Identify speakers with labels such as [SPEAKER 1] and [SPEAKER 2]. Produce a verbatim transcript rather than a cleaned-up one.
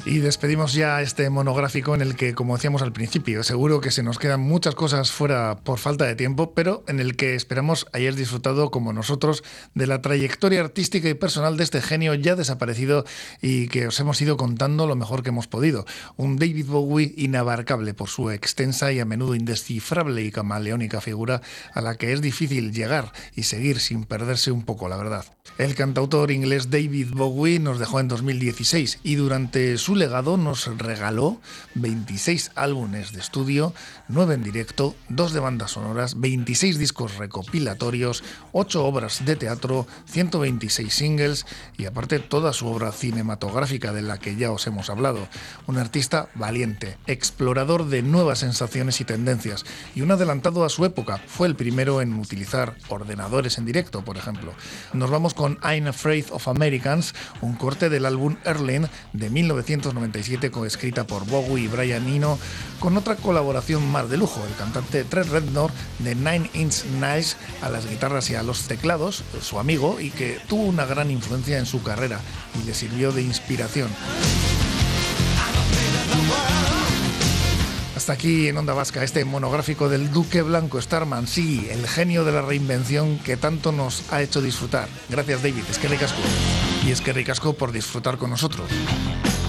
[SPEAKER 1] Y despedimos ya este monográfico en el que, como decíamos al principio, seguro que se nos quedan muchas cosas fuera por falta de tiempo, pero en el que esperamos hayáis disfrutado, como nosotros, de la trayectoria artística y personal de este genio ya desaparecido y que os hemos ido contando lo mejor que hemos podido. Un David Bowie inabarcable por su extensa y a menudo indescifrable y camaleónica figura a la que es difícil llegar y seguir sin perderse un poco, la verdad. El cantautor inglés David Bowie nos dejó en dos mil dieciséis y durante su legado nos regaló veintiséis álbumes de estudio, nueve en directo, dos de bandas sonoras, veintiséis discos recopilatorios, ocho obras de teatro, ciento veintiséis singles y aparte toda su obra cinematográfica de la que ya os hemos hablado. Un artista valiente, explorador de nuevas sensaciones y tendencias y un adelantado a su época. Fue el primero en utilizar ordenadores en directo, por ejemplo. Nos vamos con I'm Afraid of Americans, un corte del álbum Earling de mil novecientos noventa y siete, coescrita por Bowie y Brian Eno, con otra colaboración más de lujo, el cantante Trent Reznor de Nine Inch Nails a las guitarras y a los teclados, su amigo, y que tuvo una gran influencia en su carrera y le sirvió de inspiración. Hasta aquí en Onda Vasca este monográfico del Duque Blanco Starman, sí, el genio de la reinvención que tanto nos ha hecho disfrutar. Gracias, David, es que ricasco. Y es que ricasco por disfrutar con nosotros.